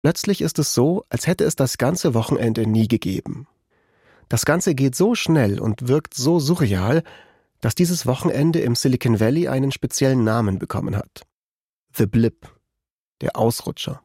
Plötzlich ist es so, als hätte es das ganze Wochenende nie gegeben. Das Ganze geht so schnell und wirkt so surreal, dass dieses Wochenende im Silicon Valley einen speziellen Namen bekommen hat. The Blip, der Ausrutscher.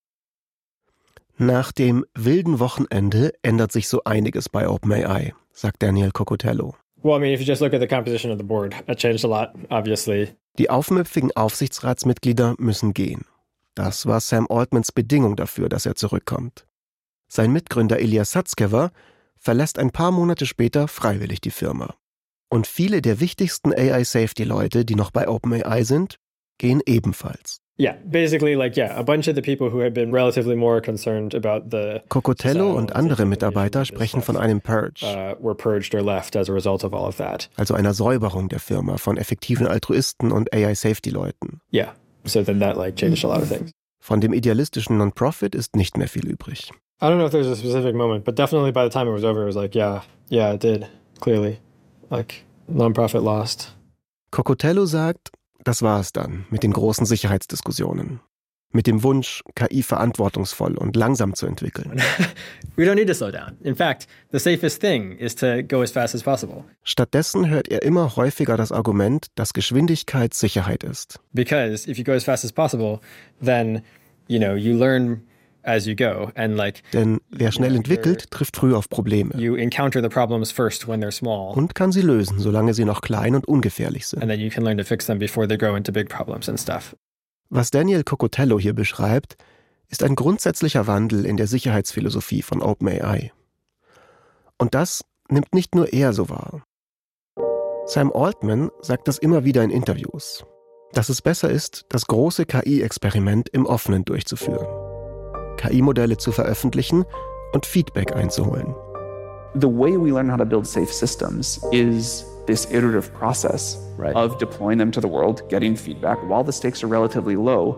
Nach dem wilden Wochenende ändert sich so einiges bei OpenAI, sagt Daniel Cocotello. Well, I mean, if you just look at the composition of the board, it changed a lot, obviously. Die aufmüpfigen Aufsichtsratsmitglieder müssen gehen. Das war Sam Altmans Bedingung dafür, dass er zurückkommt. Sein Mitgründer Ilya Sutskever verlässt ein paar Monate später freiwillig die Firma. Und viele der wichtigsten AI-Safety-Leute, die noch bei OpenAI sind, gehen ebenfalls. Yeah, basically a bunch of the people who had been relatively more concerned about the Cocotello und andere Mitarbeiter sprechen von einem Purge, were purged or left as a result of all of that. Also einer Säuberung der Firma von effektiven Altruisten und AI-Safety-Leuten. Yeah, so then that changed a lot of things. Von dem idealistischen Non-Profit ist nicht mehr viel übrig. I don't know if there's a specific moment, but definitely by the time it was over, it was yeah, it did, clearly. Non-Profit lost. Cocotello sagt, das war es dann mit den großen Sicherheitsdiskussionen. Mit dem Wunsch, KI verantwortungsvoll und langsam zu entwickeln. We don't need to slow down. In fact, the safest thing is to go as fast as possible. Stattdessen hört er immer häufiger das Argument, dass Geschwindigkeit Sicherheit ist. Because if you go as fast as possible, then, you learn as you go. Denn wer schnell entwickelt, trifft früh auf Probleme. You encounter the problems first when they're small. Und kann sie lösen, solange sie noch klein und ungefährlich sind. And then you can learn to fix them before they grow into big problems and stuff. Was Daniel Cocotello hier beschreibt, ist ein grundsätzlicher Wandel in der Sicherheitsphilosophie von OpenAI. Und das nimmt nicht nur er so wahr. Sam Altman sagt das immer wieder in Interviews, dass es besser ist, das große KI-Experiment im Offenen durchzuführen. KI-Modelle zu veröffentlichen und Feedback einzuholen. The way we learn how to build safe systems is this iterative process of deploying them to the world, getting feedback while the stakes are relatively low.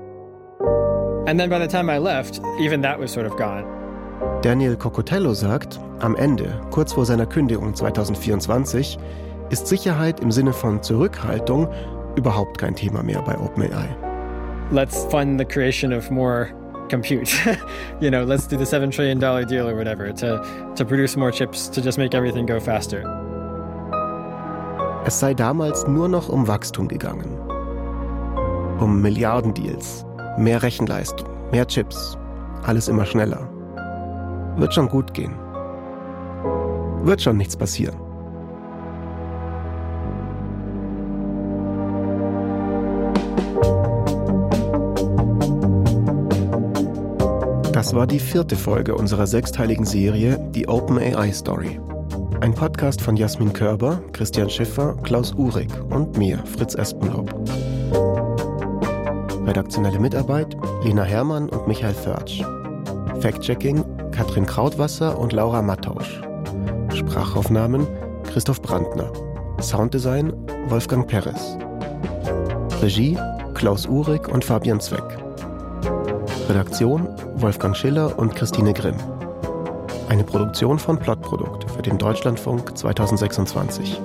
And then by the time I left, even that was sort of gone. Daniel Cocotello sagt, am Ende, kurz vor seiner Kündigung 2024, ist Sicherheit im Sinne von Zurückhaltung überhaupt kein Thema mehr bei OpenAI. Let's fund the creation of more compute. Let's do the $7 trillion deal or whatever to produce more chips to just make everything go faster. Es sei damals nur noch um Wachstum gegangen. Um Milliardendeals, mehr Rechenleistung, mehr Chips, alles immer schneller. Wird schon gut gehen. Wird schon nichts passieren. Das war die 4. Folge unserer 6-teiligen Serie Die OpenAI Story. Ein Podcast von Jasmin Körber, Christian Schiffer, Klaus Uhrig und mir, Fritz Espenlaub. Redaktionelle Mitarbeit Lena Herrmann und Michael Förtsch. Fact-Checking Katrin Krautwasser und Laura Mattausch. Sprachaufnahmen Christoph Brandner. Sounddesign Wolfgang Perez. Regie Klaus Uhrig und Fabian Zweck. Redaktion Wolfgang Schiller und Christine Grimm. Eine Produktion von Plotprodukt für den Deutschlandfunk 2026.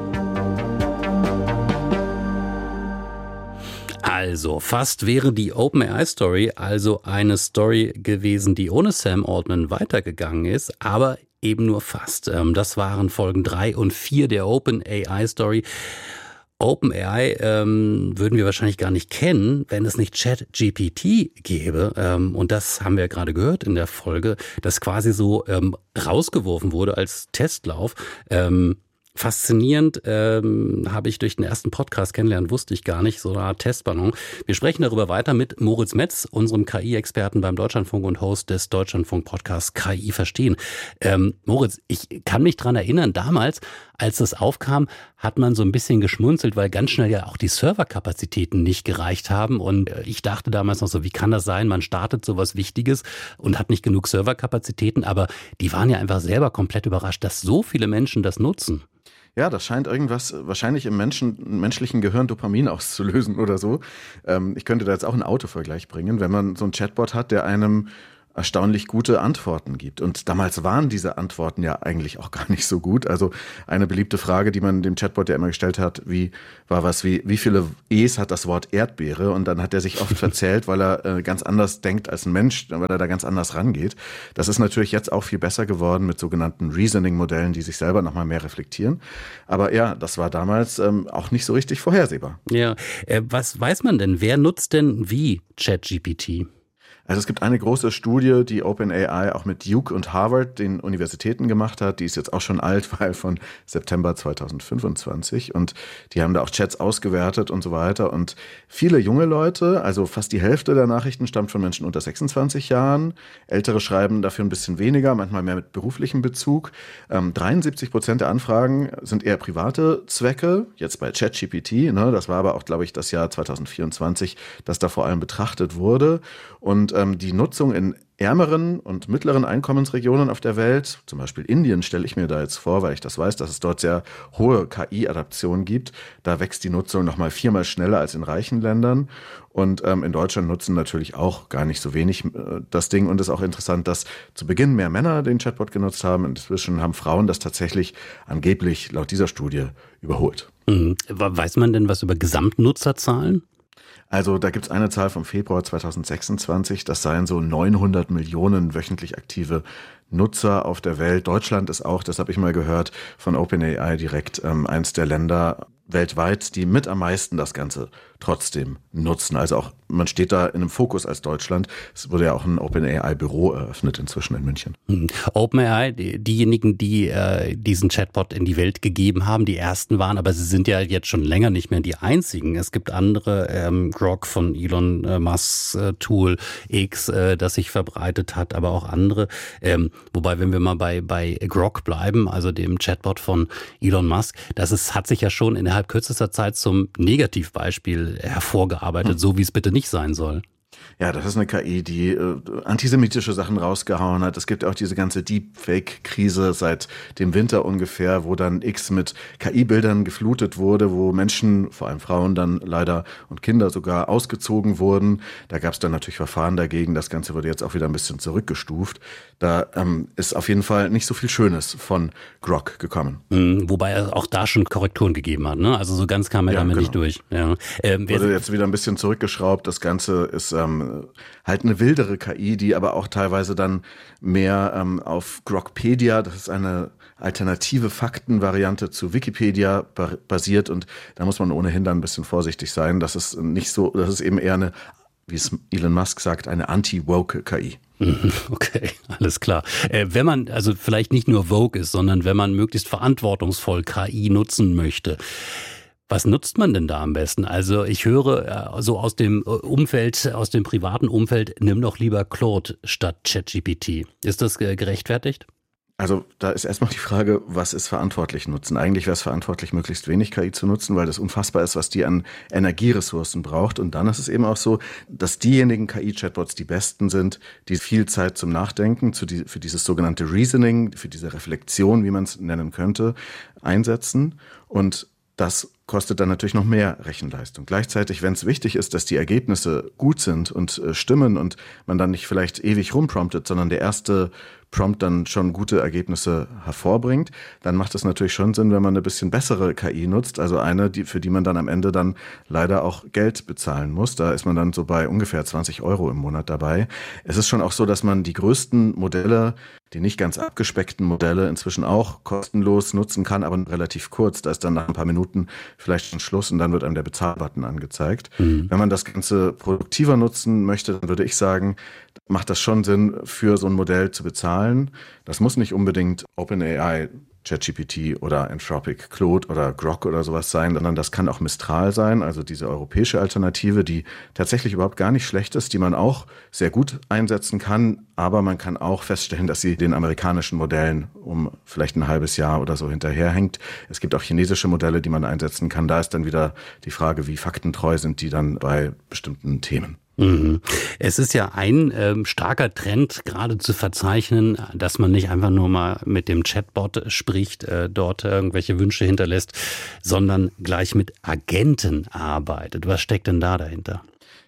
Also, fast wäre die OpenAI-Story also eine Story gewesen, die ohne Sam Altman weitergegangen ist, aber eben nur fast. Das waren Folgen 3 und 4 der OpenAI-Story. OpenAI würden wir wahrscheinlich gar nicht kennen, wenn es nicht ChatGPT gäbe. Und das haben wir ja gerade gehört in der Folge, das quasi so rausgeworfen wurde als Testlauf. Faszinierend, habe ich durch den ersten Podcast kennenlernen, wusste ich gar nicht, so eine Art Testballon. Wir sprechen darüber weiter mit Moritz Metz, unserem KI-Experten beim Deutschlandfunk und Host des Deutschlandfunk-Podcasts KI verstehen. Moritz, ich kann mich dran erinnern, damals, als das aufkam, hat man so ein bisschen geschmunzelt, weil ganz schnell ja auch die Serverkapazitäten nicht gereicht haben. Und ich dachte damals noch so, wie kann das sein? Man startet sowas Wichtiges und hat nicht genug Serverkapazitäten. Aber die waren ja einfach selber komplett überrascht, dass so viele Menschen das nutzen. Ja, das scheint irgendwas wahrscheinlich im menschlichen Gehirn Dopamin auszulösen oder so. Ich könnte da jetzt auch einen Autovergleich bringen. Wenn man so einen Chatbot hat, der einem erstaunlich gute Antworten gibt. Und damals waren diese Antworten ja eigentlich auch gar nicht so gut. Also eine beliebte Frage, die man dem Chatbot ja immer gestellt hat, wie viele E's hat das Wort Erdbeere? Und dann hat er sich oft verzählt, weil er ganz anders denkt als ein Mensch, weil er da ganz anders rangeht. Das ist natürlich jetzt auch viel besser geworden mit sogenannten Reasoning-Modellen, die sich selber nochmal mehr reflektieren. Aber ja, das war damals auch nicht so richtig vorhersehbar. Ja, was weiß man denn? Wer nutzt denn wie ChatGPT? Also es gibt eine große Studie, die OpenAI auch mit Duke und Harvard, den Universitäten, gemacht hat. Die ist jetzt auch schon alt, weil von September 2025. Und die haben da auch Chats ausgewertet und so weiter. Und viele junge Leute, also fast die Hälfte der Nachrichten stammt von Menschen unter 26 Jahren. Ältere schreiben dafür ein bisschen weniger, manchmal mehr mit beruflichem Bezug. 73% der Anfragen sind eher private Zwecke, jetzt bei ChatGPT. Ne? Das war aber auch, glaube ich, das Jahr 2024, das da vor allem betrachtet wurde. Und die Nutzung in ärmeren und mittleren Einkommensregionen auf der Welt, zum Beispiel Indien, stelle ich mir da jetzt vor, weil ich das weiß, dass es dort sehr hohe KI-Adaption gibt. Da wächst die Nutzung nochmal 4-mal schneller als in reichen Ländern. Und in Deutschland nutzen natürlich auch gar nicht so wenig das Ding. Und es ist auch interessant, dass zu Beginn mehr Männer den Chatbot genutzt haben. Inzwischen haben Frauen das tatsächlich angeblich laut dieser Studie überholt. Weiß man denn was über Gesamtnutzerzahlen? Also da gibt's eine Zahl vom Februar 2026, das seien so 900 Millionen wöchentlich aktive Nutzer auf der Welt. Deutschland ist auch, das habe ich mal gehört, von OpenAI direkt eins der Länder weltweit, die mit am meisten das Ganze trotzdem nutzen. Also auch, man steht da in einem Fokus als Deutschland. Es wurde ja auch ein OpenAI-Büro eröffnet inzwischen in München. OpenAI, diejenigen, die diesen Chatbot in die Welt gegeben haben, die ersten waren, aber sie sind ja jetzt schon länger nicht mehr die einzigen. Es gibt andere, Grok von Elon Musk, Tool X, das sich verbreitet hat, aber auch andere. Wobei, wenn wir mal bei Grok bleiben, also dem Chatbot von Elon Musk, hat sich ja schon innerhalb kürzester Zeit zum Negativbeispiel hervorgearbeitet, so wie es bitte nicht sein soll. Ja, das ist eine KI, die antisemitische Sachen rausgehauen hat. Es gibt auch diese ganze Deepfake-Krise seit dem Winter ungefähr, wo dann X mit KI-Bildern geflutet wurde, wo Menschen, vor allem Frauen dann leider und Kinder sogar ausgezogen wurden. Da gab es dann natürlich Verfahren dagegen. Das Ganze wurde jetzt auch wieder ein bisschen zurückgestuft. Da ist auf jeden Fall nicht so viel Schönes von Grok gekommen. Wobei er auch da schon Korrekturen gegeben hat, ne? Also so ganz kam er damit nicht durch. Ja. Wurde jetzt wieder ein bisschen zurückgeschraubt. Das Ganze ist halt eine wildere KI, die aber auch teilweise dann mehr auf Grokpedia, das ist eine alternative Faktenvariante zu Wikipedia basiert, und da muss man ohnehin dann ein bisschen vorsichtig sein. Das ist nicht so, das ist eben eher eine, wie es Elon Musk sagt, eine anti-woke KI. Okay, alles klar. Wenn man also vielleicht nicht nur woke ist, sondern wenn man möglichst verantwortungsvoll KI nutzen möchte, was nutzt man denn da am besten? Also ich höre so aus dem Umfeld, aus dem privaten Umfeld, nimm doch lieber Claude statt ChatGPT. Ist das gerechtfertigt? Also da ist erstmal die Frage, was ist verantwortlich nutzen? Eigentlich wäre es verantwortlich, möglichst wenig KI zu nutzen, weil das unfassbar ist, was die an Energieressourcen braucht. Und dann ist es eben auch so, dass diejenigen KI-Chatbots die besten sind, die viel Zeit zum Nachdenken, für dieses sogenannte Reasoning, für diese Reflexion, wie man es nennen könnte, einsetzen. Und das kostet dann natürlich noch mehr Rechenleistung. Gleichzeitig, wenn es wichtig ist, dass die Ergebnisse gut sind und stimmen und man dann nicht vielleicht ewig rumpromptet, sondern der erste Prompt dann schon gute Ergebnisse hervorbringt, dann macht es natürlich schon Sinn, wenn man eine bisschen bessere KI nutzt, also eine, für die man dann am Ende dann leider auch Geld bezahlen muss. Da ist man dann so bei ungefähr 20 € im Monat dabei. Es ist schon auch so, dass man die größten Modelle, die nicht ganz abgespeckten Modelle inzwischen auch kostenlos nutzen kann, aber relativ kurz. Da ist dann nach ein paar Minuten vielleicht schon Schluss und dann wird einem der Bezahlbutton angezeigt. Wenn man das Ganze produktiver nutzen möchte, dann würde ich sagen, macht das schon Sinn, für so ein Modell zu bezahlen. Das muss nicht unbedingt OpenAI, ChatGPT oder Anthropic Claude oder Grok oder sowas sein, sondern das kann auch Mistral sein, also diese europäische Alternative, die tatsächlich überhaupt gar nicht schlecht ist, die man auch sehr gut einsetzen kann, aber man kann auch feststellen, dass sie den amerikanischen Modellen um vielleicht ein halbes Jahr oder so hinterherhängt. Es gibt auch chinesische Modelle, die man einsetzen kann. Da ist dann wieder die Frage, wie faktentreu sind die dann bei bestimmten Themen. Es ist ja ein starker Trend gerade zu verzeichnen, dass man nicht einfach nur mal mit dem Chatbot spricht, dort irgendwelche Wünsche hinterlässt, sondern gleich mit Agenten arbeitet. Was steckt denn da dahinter?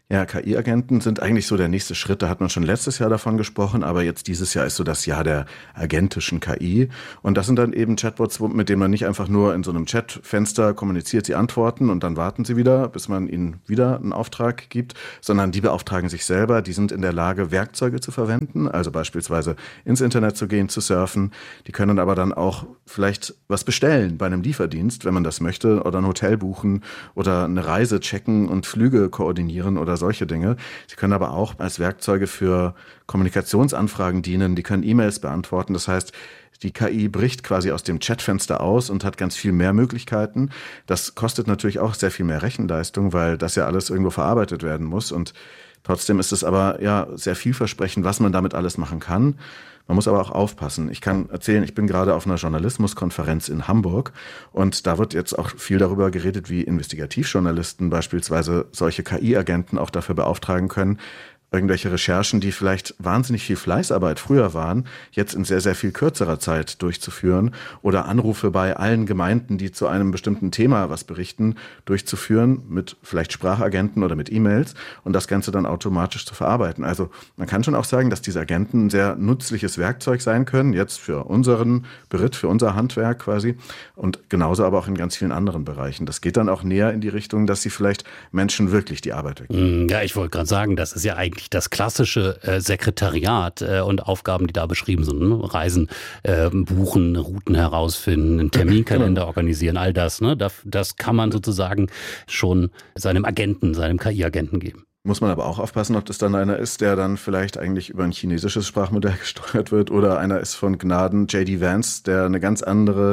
Ja, KI-Agenten sind eigentlich so der nächste Schritt. Da hat man schon letztes Jahr davon gesprochen, aber jetzt dieses Jahr ist so das Jahr der agentischen KI. Und das sind dann eben Chatbots, mit denen man nicht einfach nur in so einem Chatfenster kommuniziert, sie antworten und dann warten sie wieder, bis man ihnen wieder einen Auftrag gibt, sondern die beauftragen sich selber. Die sind in der Lage, Werkzeuge zu verwenden, also beispielsweise ins Internet zu gehen, zu surfen. Die können aber dann auch vielleicht was bestellen bei einem Lieferdienst, wenn man das möchte, oder ein Hotel buchen oder eine Reise checken und Flüge koordinieren oder solche Dinge. Sie können aber auch als Werkzeuge für Kommunikationsanfragen dienen. Die können E-Mails beantworten. Das heißt, die KI bricht quasi aus dem Chatfenster aus und hat ganz viel mehr Möglichkeiten. Das kostet natürlich auch sehr viel mehr Rechenleistung, weil das ja alles irgendwo verarbeitet werden muss. Und trotzdem ist es aber ja sehr vielversprechend, was man damit alles machen kann. Man muss aber auch aufpassen. Ich kann erzählen, ich bin gerade auf einer Journalismuskonferenz in Hamburg und da wird jetzt auch viel darüber geredet, wie Investigativjournalisten beispielsweise solche KI-Agenten auch dafür beauftragen können, irgendwelche Recherchen, die vielleicht wahnsinnig viel Fleißarbeit früher waren, jetzt in sehr, sehr viel kürzerer Zeit durchzuführen oder Anrufe bei allen Gemeinden, die zu einem bestimmten Thema was berichten, durchzuführen mit vielleicht Sprachagenten oder mit E-Mails und das Ganze dann automatisch zu verarbeiten. Also man kann schon auch sagen, dass diese Agenten ein sehr nützliches Werkzeug sein können, jetzt für unseren Beritt, für unser Handwerk quasi und genauso aber auch in ganz vielen anderen Bereichen. Das geht dann auch näher in die Richtung, dass sie vielleicht Menschen wirklich die Arbeit wegnehmen. Ja, ich wollte gerade sagen, das ist ja eigentlich das klassische Sekretariat und Aufgaben, die da beschrieben sind. Ne? Reisen buchen, Routen herausfinden, einen Terminkalender organisieren, all das. Ne? Das kann man sozusagen schon seinem Agenten, seinem KI-Agenten geben. Muss man aber auch aufpassen, ob das dann einer ist, der dann vielleicht eigentlich über ein chinesisches Sprachmodell gesteuert wird oder einer ist von Gnaden J.D. Vance, der ein ganz anderes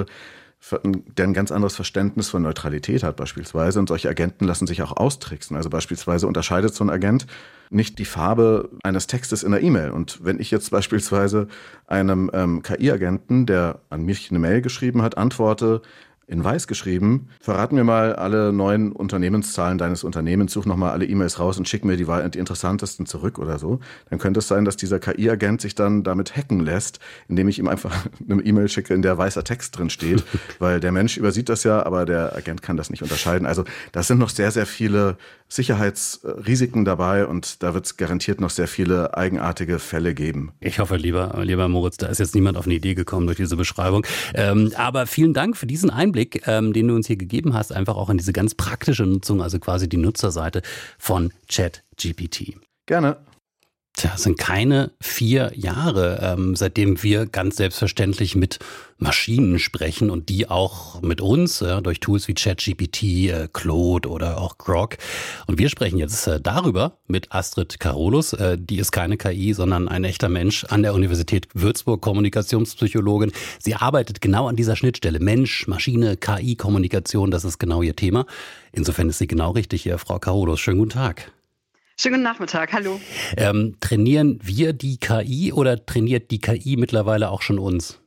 Verständnis von Neutralität hat beispielsweise. Und solche Agenten lassen sich auch austricksen. Also beispielsweise unterscheidet so ein Agent nicht die Farbe eines Textes in der E-Mail. Und wenn ich jetzt beispielsweise einem KI-Agenten, der an mich eine Mail geschrieben hat, antworte, in weiß geschrieben, verrat mir mal alle neuen Unternehmenszahlen deines Unternehmens, such nochmal alle E-Mails raus und schick mir die interessantesten zurück oder so, dann könnte es sein, dass dieser KI-Agent sich dann damit hacken lässt, indem ich ihm einfach eine E-Mail schicke, in der weißer Text drin steht, weil der Mensch übersieht das ja, aber der Agent kann das nicht unterscheiden. Also das sind noch sehr, sehr viele Sicherheitsrisiken dabei und da wird es garantiert noch sehr viele eigenartige Fälle geben. Ich hoffe, lieber Moritz, da ist jetzt niemand auf eine Idee gekommen durch diese Beschreibung. Aber vielen Dank für diesen Einblick, den du uns hier gegeben hast, einfach auch in diese ganz praktische Nutzung, also quasi die Nutzerseite von ChatGPT. Gerne. Tja, es sind keine 4 Jahre, seitdem wir ganz selbstverständlich mit Maschinen sprechen und die auch mit uns, durch Tools wie ChatGPT, Claude oder auch Grok. Und wir sprechen jetzt darüber mit Astrid Karolus. Die ist keine KI, sondern ein echter Mensch an der Universität Würzburg, Kommunikationspsychologin. Sie arbeitet genau an dieser Schnittstelle Mensch, Maschine, KI, Kommunikation, das ist genau ihr Thema. Insofern ist sie genau richtig hier, Frau Karolus. Schönen guten Tag. Schönen guten Nachmittag, hallo. Trainieren wir die KI oder trainiert die KI mittlerweile auch schon uns?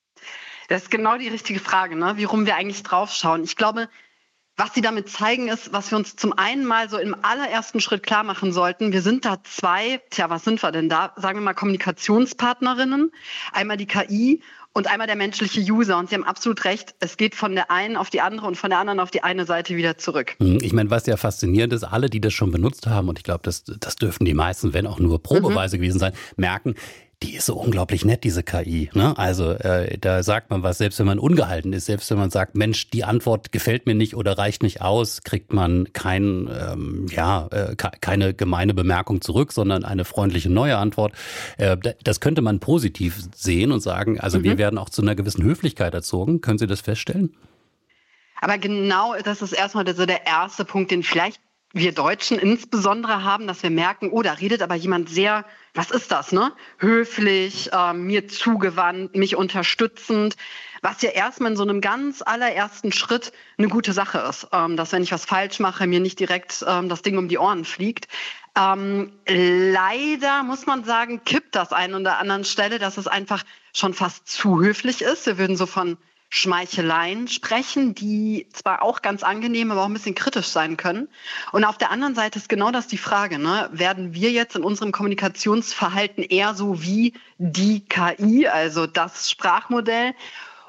Das ist genau die richtige Frage, ne? Wie rum wir eigentlich draufschauen. Ich glaube, was Sie damit zeigen, ist, was wir uns zum einen mal so im allerersten Schritt klar machen sollten. Wir sind da was sind wir denn da? Sagen wir mal Kommunikationspartnerinnen. Einmal die KI und einmal der menschliche User. Und Sie haben absolut recht, es geht von der einen auf die andere und von der anderen auf die eine Seite wieder zurück. Ich meine, was ja faszinierend ist, alle, die das schon benutzt haben, und ich glaube, das dürfen die meisten, wenn auch nur probeweise gewesen sein, merken, die ist so unglaublich nett, diese KI. Ne? Also da sagt man was, selbst wenn man ungehalten ist, selbst wenn man sagt, Mensch, die Antwort gefällt mir nicht oder reicht nicht aus, kriegt man keine gemeine Bemerkung zurück, sondern eine freundliche neue Antwort. Das könnte man positiv sehen und sagen, also wir werden auch zu einer gewissen Höflichkeit erzogen. Können Sie das feststellen? Aber genau das ist erstmal so der erste Punkt, den vielleicht wir Deutschen insbesondere haben, dass wir merken, oh, da redet aber jemand sehr, was ist das, ne? Höflich, mir zugewandt, mich unterstützend, was ja erstmal in so einem ganz allerersten Schritt eine gute Sache ist, dass wenn ich was falsch mache, mir nicht direkt das Ding um die Ohren fliegt. Leider muss man sagen, kippt das einen oder anderen Stelle, dass es einfach schon fast zu höflich ist. Wir würden so von Schmeicheleien sprechen, die zwar auch ganz angenehm, aber auch ein bisschen kritisch sein können. Und auf der anderen Seite ist genau das die Frage, ne? Werden wir jetzt in unserem Kommunikationsverhalten eher so wie die KI, also das Sprachmodell,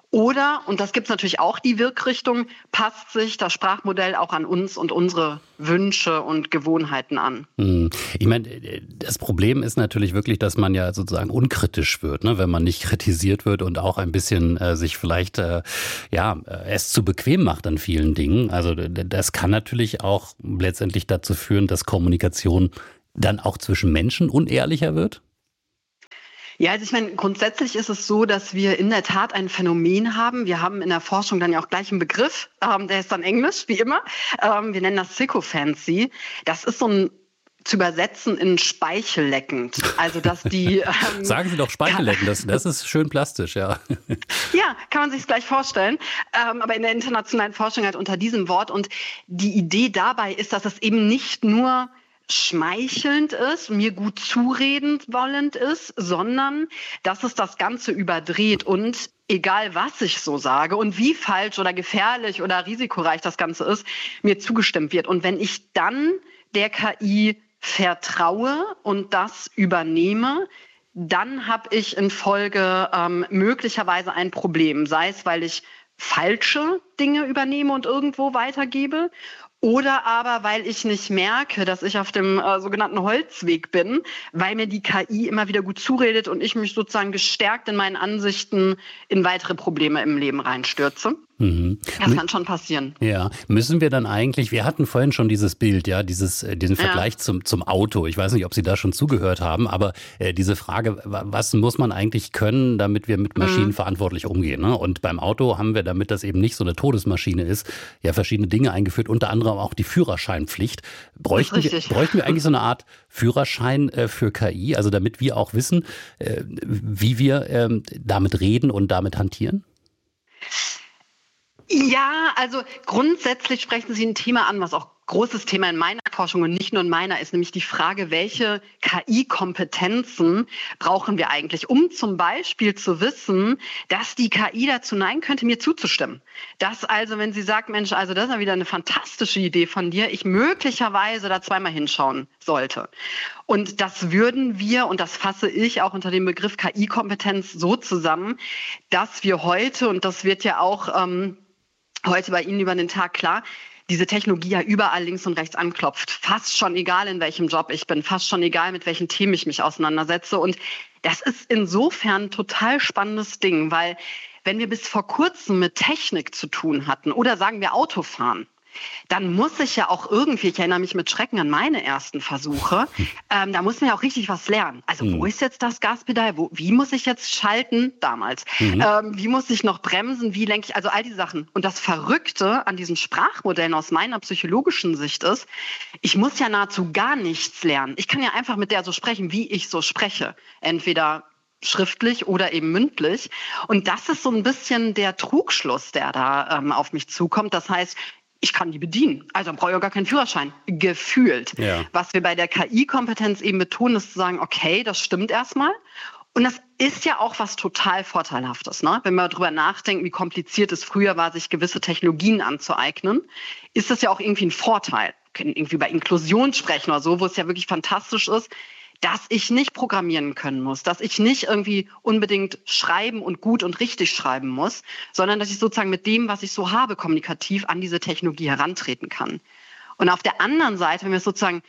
Oder, und das gibt es natürlich auch, die Wirkrichtung, passt sich das Sprachmodell auch an uns und unsere Wünsche und Gewohnheiten an. Ich meine, das Problem ist natürlich wirklich, dass man ja sozusagen unkritisch wird, ne? Wenn man nicht kritisiert wird und auch ein bisschen sich vielleicht es zu bequem macht an vielen Dingen. Also das kann natürlich auch letztendlich dazu führen, dass Kommunikation dann auch zwischen Menschen unehrlicher wird. Ja, also ich meine, grundsätzlich ist es so, dass wir in der Tat ein Phänomen haben. Wir haben in der Forschung dann ja auch gleich einen Begriff, der ist dann Englisch, wie immer. Wir nennen das Sycophancy. Das ist so ein zu übersetzen in speichelleckend. Also dass die sagen Sie doch speichelleckend, das ist schön plastisch, ja. Ja, kann man sich gleich vorstellen. Aber in der internationalen Forschung halt unter diesem Wort. Und die Idee dabei ist, dass es eben nicht nur schmeichelnd ist, mir gut zureden wollend ist, sondern dass es das Ganze überdreht und egal was ich so sage und wie falsch oder gefährlich oder risikoreich das Ganze ist, mir zugestimmt wird. Und wenn ich dann der KI vertraue und das übernehme, dann habe ich in Folge möglicherweise ein Problem, sei es, weil ich falsche Dinge übernehme und irgendwo weitergebe, oder aber, weil ich nicht merke, dass ich auf dem sogenannten Holzweg bin, weil mir die KI immer wieder gut zuredet und ich mich sozusagen gestärkt in meinen Ansichten in weitere Probleme im Leben reinstürze. Das kann schon passieren. Ja, müssen wir dann eigentlich, wir hatten vorhin schon dieses Bild, ja, diesen Vergleich zum Auto. Ich weiß nicht, ob Sie da schon zugehört haben, aber diese Frage, was muss man eigentlich können, damit wir mit Maschinen verantwortlich umgehen, ne? Und beim Auto haben wir, damit das eben nicht so eine Todesmaschine ist, ja verschiedene Dinge eingeführt, unter anderem auch die Führerscheinpflicht. Bräuchten wir eigentlich so eine Art Führerschein für KI, also damit wir auch wissen, wie wir damit reden und damit hantieren? Ja, also grundsätzlich sprechen Sie ein Thema an, was auch großes Thema in meiner Forschung und nicht nur in meiner ist, nämlich die Frage, welche KI-Kompetenzen brauchen wir eigentlich, um zum Beispiel zu wissen, dass die KI dazu neigen könnte, mir zuzustimmen. Dass also, wenn sie sagt, Mensch, also das ist ja wieder eine fantastische Idee von dir, ich möglicherweise da zweimal hinschauen sollte. Und das würden wir, und das fasse ich auch unter dem Begriff KI-Kompetenz so zusammen, dass wir heute, und das wird ja auch heute bei Ihnen über den Tag klar, diese Technologie ja überall links und rechts anklopft. Fast schon egal, in welchem Job ich bin, fast schon egal, mit welchen Themen ich mich auseinandersetze. Und das ist insofern ein total spannendes Ding, weil wenn wir bis vor kurzem mit Technik zu tun hatten oder sagen wir Autofahren, dann muss ich ja auch irgendwie, ich erinnere mich mit Schrecken an meine ersten Versuche, da muss man ja auch richtig was lernen. Also wo ist jetzt das Gaspedal? Wie muss ich jetzt schalten? Damals. Wie muss ich noch bremsen? Wie lenke ich? Also all die Sachen. Und das Verrückte an diesen Sprachmodellen aus meiner psychologischen Sicht ist, ich muss ja nahezu gar nichts lernen. Ich kann ja einfach mit der so sprechen, wie ich so spreche. Entweder schriftlich oder eben mündlich. Und das ist so ein bisschen der Trugschluss, der da auf mich zukommt. Das heißt, ich kann die bedienen. Also brauche ich ja gar keinen Führerschein. Gefühlt. Ja. Was wir bei der KI-Kompetenz eben betonen, ist zu sagen, okay, das stimmt erstmal. Und das ist ja auch was total Vorteilhaftes, ne? Wenn wir darüber nachdenken, wie kompliziert es früher war, sich gewisse Technologien anzueignen, ist das ja auch irgendwie ein Vorteil. Wir können irgendwie über Inklusion sprechen oder so, wo es ja wirklich fantastisch ist, dass ich nicht programmieren können muss, dass ich nicht irgendwie unbedingt schreiben und gut und richtig schreiben muss, sondern dass ich sozusagen mit dem, was ich so habe, kommunikativ an diese Technologie herantreten kann. Und auf der anderen Seite, wenn wir es sozusagen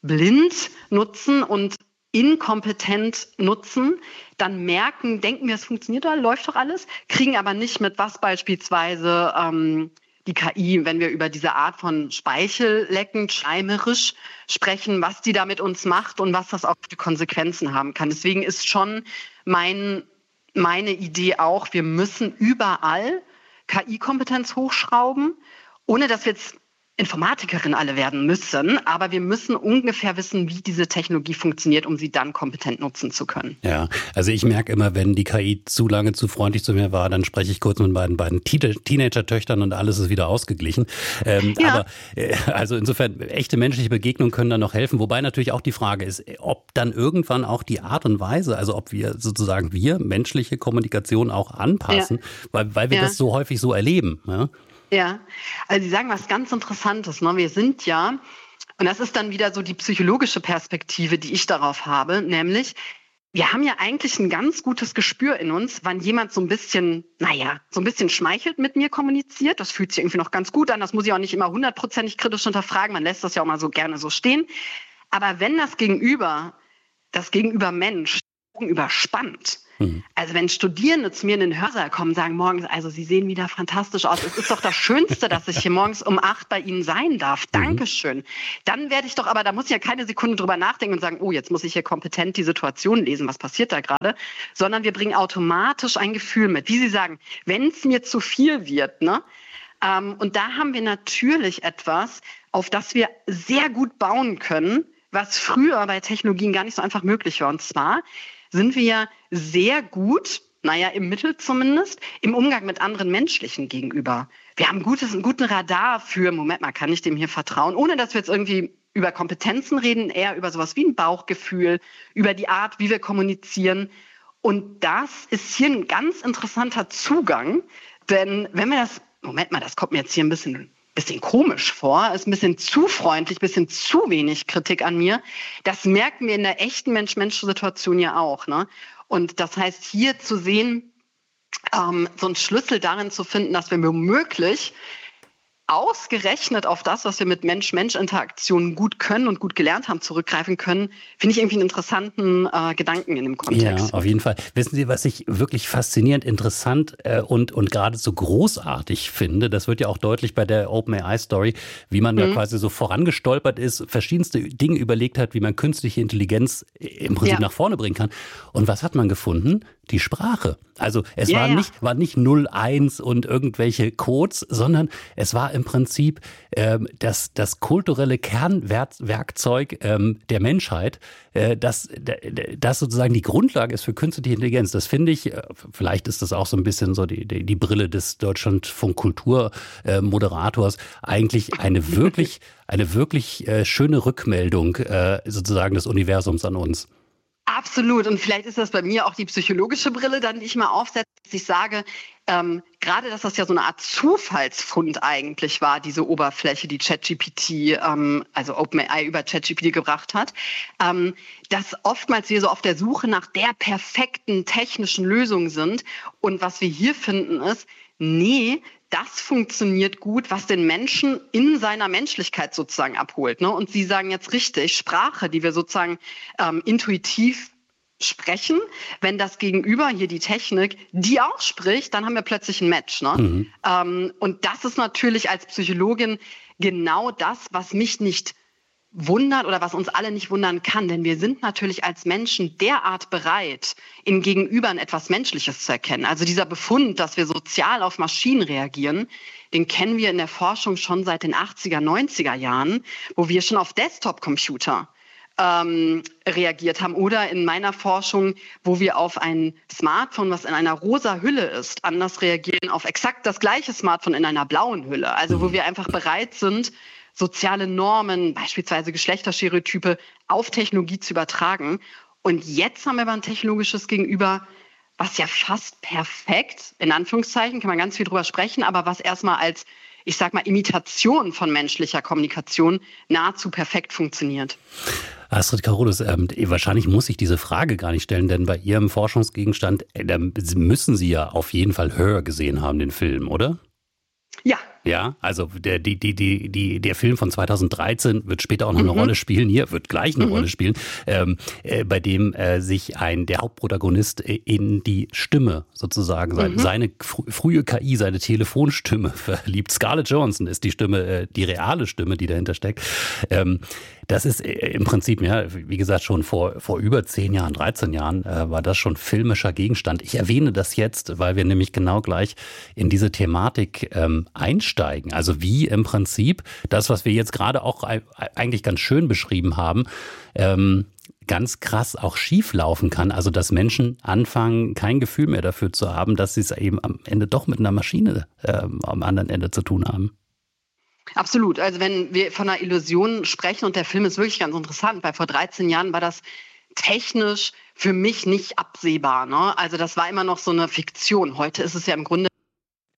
blind nutzen und inkompetent nutzen, dann denken wir, es funktioniert doch, läuft doch alles, kriegen aber nicht mit, was beispielsweise die KI, wenn wir über diese Art von speichelleckend, schleimerisch sprechen, was die da mit uns macht und was das auch für Konsequenzen haben kann. Deswegen ist schon meine Idee auch, wir müssen überall KI-Kompetenz hochschrauben, ohne dass wir jetzt Informatikerin alle werden müssen, aber wir müssen ungefähr wissen, wie diese Technologie funktioniert, um sie dann kompetent nutzen zu können. Ja, also ich merke immer, wenn die KI zu lange zu freundlich zu mir war, dann spreche ich kurz mit meinen beiden Teenager-Töchtern und alles ist wieder ausgeglichen. Aber also insofern, echte menschliche Begegnungen können dann noch helfen, wobei natürlich auch die Frage ist, ob dann irgendwann auch die Art und Weise, also ob wir sozusagen menschliche Kommunikation auch anpassen, weil wir das so häufig so erleben, ja? Ja, also Sie sagen was ganz Interessantes, ne? Wir sind ja, und das ist dann wieder so die psychologische Perspektive, die ich darauf habe, nämlich wir haben ja eigentlich ein ganz gutes Gespür in uns, wann jemand so ein bisschen schmeichelt mit mir kommuniziert. Das fühlt sich irgendwie noch ganz gut an. Das muss ich auch nicht immer 100%ig kritisch hinterfragen. Man lässt das ja auch mal so gerne so stehen. Aber wenn das Gegenüber Mensch überspannt, also wenn Studierende zu mir in den Hörsaal kommen und sagen morgens, also Sie sehen wieder fantastisch aus, es ist doch das Schönste, dass ich hier morgens um 8 bei Ihnen sein darf, Dankeschön. Dann werde ich doch, aber da muss ich ja keine Sekunde drüber nachdenken und sagen, oh, jetzt muss ich hier kompetent die Situation lesen, was passiert da gerade, sondern wir bringen automatisch ein Gefühl mit. Wie Sie sagen, wenn es mir zu viel wird, ne? Und da haben wir natürlich etwas, auf das wir sehr gut bauen können, was früher bei Technologien gar nicht so einfach möglich war. Und zwar sind wir ja sehr gut, im Mittel zumindest, im Umgang mit anderen Menschlichen gegenüber. Wir haben einen guten Radar für, Moment mal, kann ich dem hier vertrauen? Ohne dass wir jetzt irgendwie über Kompetenzen reden, eher über sowas wie ein Bauchgefühl, über die Art, wie wir kommunizieren. Und das ist hier ein ganz interessanter Zugang, denn wenn wir das kommt mir jetzt hier ein bisschen komisch vor, ist ein bisschen zu freundlich, ein bisschen zu wenig Kritik an mir. Das merken wir in der echten Mensch-Mensch-Situation ja auch, ne? Und das heißt, hier zu sehen, so einen Schlüssel darin zu finden, dass wir womöglich ausgerechnet auf das, was wir mit Mensch-Mensch-Interaktionen gut können und gut gelernt haben, zurückgreifen können, finde ich irgendwie einen interessanten Gedanken in dem Kontext. Ja, auf jeden Fall. Wissen Sie, was ich wirklich faszinierend, interessant und geradezu großartig finde? Das wird ja auch deutlich bei der OpenAI-Story, wie man da quasi so vorangestolpert ist, verschiedenste Dinge überlegt hat, wie man künstliche Intelligenz im Prinzip nach vorne bringen kann. Und was hat man gefunden? Die Sprache. Also es war nicht 0-1 und irgendwelche Codes, sondern es war im Prinzip das kulturelle Kernwerkzeug der Menschheit, das sozusagen die Grundlage ist für künstliche Intelligenz. Das finde ich, vielleicht ist das auch so ein bisschen so die Brille des Deutschlandfunk Kulturmoderators, eigentlich eine wirklich schöne Rückmeldung sozusagen des Universums an uns. Absolut. Und vielleicht ist das bei mir auch die psychologische Brille, dann die ich mal aufsetze, dass ich sage, gerade, dass das ja so eine Art Zufallsfund eigentlich war, diese Oberfläche, die ChatGPT, also OpenAI über ChatGPT gebracht hat, dass oftmals wir so auf der Suche nach der perfekten technischen Lösung sind. Und was wir hier finden ist, nee, das funktioniert gut, was den Menschen in seiner Menschlichkeit sozusagen abholt, ne? Und Sie sagen jetzt richtig, Sprache, die wir sozusagen intuitiv sprechen, wenn das Gegenüber, hier die Technik, die auch spricht, dann haben wir plötzlich ein Match, ne? Und das ist natürlich als Psychologin genau das, was mich nicht wundert oder was uns alle nicht wundern kann. Denn wir sind natürlich als Menschen derart bereit, im Gegenüber etwas Menschliches zu erkennen. Also dieser Befund, dass wir sozial auf Maschinen reagieren, den kennen wir in der Forschung schon seit den 80er, 90er Jahren, wo wir schon auf Desktop-Computer reagiert haben. Oder in meiner Forschung, wo wir auf ein Smartphone, was in einer rosa Hülle ist, anders reagieren auf exakt das gleiche Smartphone in einer blauen Hülle. Also wo wir einfach bereit sind, soziale Normen, beispielsweise Geschlechterstereotype, auf Technologie zu übertragen. Und jetzt haben wir aber ein technologisches Gegenüber, was ja fast perfekt, in Anführungszeichen, kann man ganz viel drüber sprechen, aber was erstmal als, ich sag mal, Imitation von menschlicher Kommunikation nahezu perfekt funktioniert. Astrid Karolus, wahrscheinlich muss ich diese Frage gar nicht stellen, denn bei Ihrem Forschungsgegenstand müssen Sie ja auf jeden Fall Her gesehen haben, den Film, oder? Ja. Ja, also der Film von 2013 wird später auch noch eine Rolle spielen, hier wird gleich eine Rolle spielen, bei dem sich der Hauptprotagonist in die Stimme sozusagen, seine frühe KI, seine Telefonstimme verliebt. Scarlett Johansson ist die Stimme, die reale Stimme, die dahinter steckt. Das ist im Prinzip, ja, wie gesagt, schon vor über 10 Jahren, 13 Jahren war das schon filmischer Gegenstand. Ich erwähne das jetzt, weil wir nämlich genau gleich in diese Thematik einsteigen. Also wie im Prinzip das, was wir jetzt gerade auch eigentlich ganz schön beschrieben haben, ganz krass auch schief laufen kann. Also dass Menschen anfangen, kein Gefühl mehr dafür zu haben, dass sie es eben am Ende doch mit einer Maschine am anderen Ende zu tun haben. Absolut. Also wenn wir von einer Illusion sprechen, und der Film ist wirklich ganz interessant, weil vor 13 Jahren war das technisch für mich nicht absehbar, ne? Also das war immer noch so eine Fiktion. Heute ist es ja im Grunde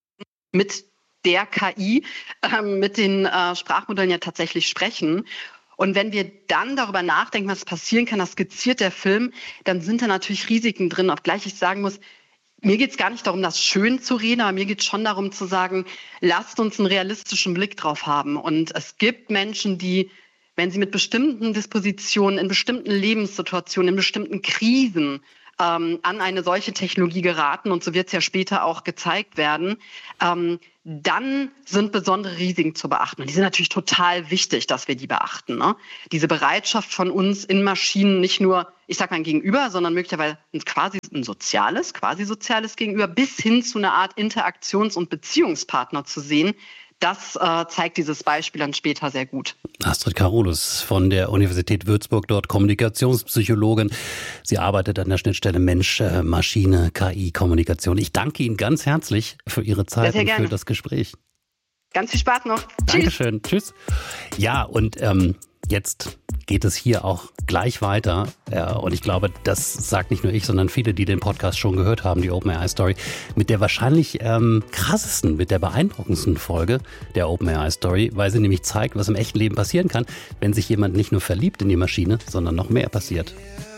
mit der KI, mit den Sprachmodellen ja tatsächlich sprechen. Und wenn wir dann darüber nachdenken, was passieren kann, das skizziert der Film, dann sind da natürlich Risiken drin, obgleich ich sagen muss, mir geht es gar nicht darum, das schön zu reden, aber mir geht es schon darum zu sagen, lasst uns einen realistischen Blick drauf haben. Und es gibt Menschen, die, wenn sie mit bestimmten Dispositionen, in bestimmten Lebenssituationen, in bestimmten Krisen an eine solche Technologie geraten, und so wird es ja später auch gezeigt werden, dann sind besondere Risiken zu beachten. Und die sind natürlich total wichtig, dass wir die beachten. Ne? Diese Bereitschaft von uns in Maschinen, nicht nur, ich sage mal ein Gegenüber, sondern möglicherweise quasi ein soziales Gegenüber, bis hin zu einer Art Interaktions- und Beziehungspartner zu sehen, das zeigt dieses Beispiel dann später sehr gut. Astrid Karolus von der Universität Würzburg, dort Kommunikationspsychologin. Sie arbeitet an der Schnittstelle Mensch-Maschine, KI-Kommunikation. Ich danke Ihnen ganz herzlich für Ihre Zeit und für das Gespräch. Ganz viel Spaß noch. Dankeschön. Tschüss. Ja, und jetzt geht es hier auch gleich weiter. Und ich glaube, das sagt nicht nur ich, sondern viele, die den Podcast schon gehört haben, die OpenAI-Story, mit der wahrscheinlich krassesten, mit der beeindruckendsten Folge der OpenAI-Story, weil sie nämlich zeigt, was im echten Leben passieren kann, wenn sich jemand nicht nur verliebt in die Maschine, sondern noch mehr passiert.